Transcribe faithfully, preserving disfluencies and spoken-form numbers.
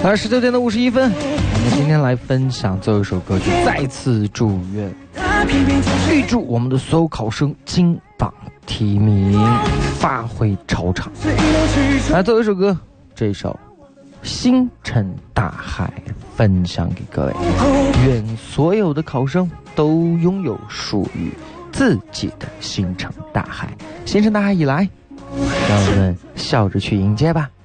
而十九点的五十一分，我们今天来分享最后一首歌曲，再次祝愿，预祝我们的所有考生金榜题名，发挥超常。来，最后一首歌，这首《星辰大海》分享给各位，愿所有的考生都拥有属于自己的星辰大海。星辰大海已来，让我们笑着去迎接吧。